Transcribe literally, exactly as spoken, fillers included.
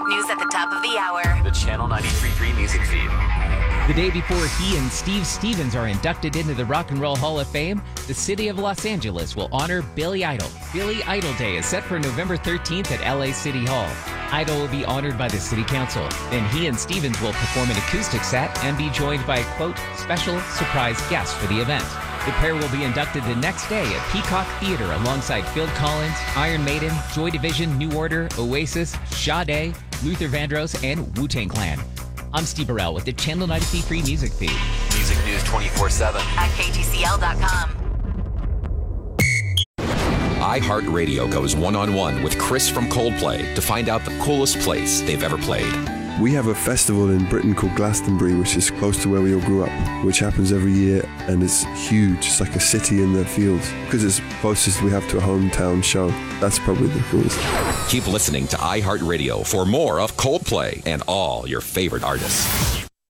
News at the top of the hour. The Channel ninety-three point three music feed. The day before he and Steve Stevens are inducted into the Rock and Roll Hall of Fame, the city of Los Angeles will honor Billy Idol. Billy Idol Day is set for November thirteenth at L A City Hall. Idol will be honored by the city council. Then he and Stevens will perform an acoustic set and be joined by a, quote, special surprise guest for the event. The pair will be inducted the next day at Peacock Theater alongside Phil Collins, Iron Maiden, Joy Division, New Order, Oasis, Sade, Luther Vandross, and Wu-Tang Clan. I'm Steve Burrell with the Channel ninety-three point three music feed. Music news twenty-four seven. At K G C L dot com. iHeartRadio goes one-on-one with Chris from Coldplay to find out the coolest place they've ever played. We have a festival in Britain called Glastonbury, which is close to where we all grew up, which happens every year, and it's huge. It's like a city in the fields. Because it's closest we have to a hometown show. That's probably the coolest. Keep listening to iHeartRadio for more of Coldplay and all your favorite artists.